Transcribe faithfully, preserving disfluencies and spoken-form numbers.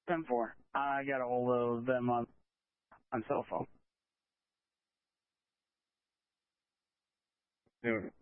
ten four. I got a hold of them on, on cell phone. Dude,